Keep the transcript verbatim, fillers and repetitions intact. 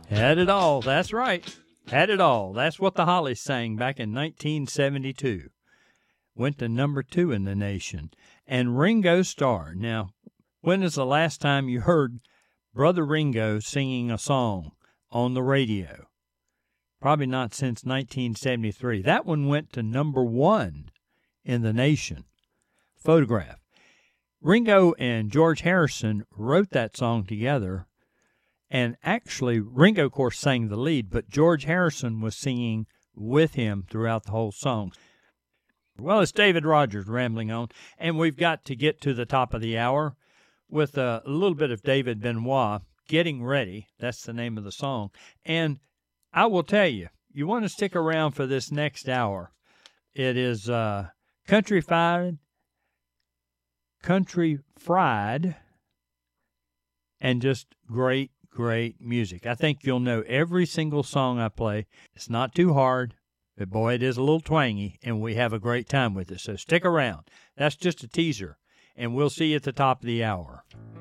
Had it all. That's right. Had it all. That's what the Hollies sang back in nineteen seventy-two. Went to number two in the nation. And Ringo Starr. Now, when is the last time you heard Brother Ringo singing a song on the radio? Probably not since nineteen seventy-three. That one went to number one in the nation. Photograph. Ringo and George Harrison wrote that song together. And actually, Ringo, of course, sang the lead, but George Harrison was singing with him throughout the whole song. Well, it's David Rogers rambling on, and we've got to get to the top of the hour with a little bit of David Benoit, Getting Ready. That's the name of the song. And I will tell you, you want to stick around for this next hour. It is uh, Country Fried, Country Fried, and just great, great music. I think you'll know every single song I play. It's not too hard, but boy, it is a little twangy, and we have a great time with it. So stick around. That's just a teaser, and we'll see you at the top of the hour.